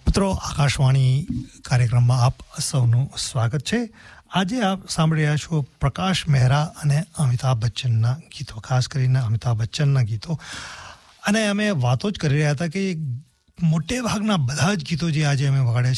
મિત્રો આકાશવાણી કાર્યક્રમમાં આપ સૌનું સ્વાગત છે. આજે આપ સાંભળી રહ્યા છો પ્રકાશ મહેરા અને અમિતાભ બચ્ચનના ગીતો, ખાસ કરીને અમિતાભ બચ્ચનના ગીતો. અને અમે વાતો જ કરી રહ્યા હતા કે મોટે ભાગના બધા જ ગીતો જે આજે અમે વગાડ્યા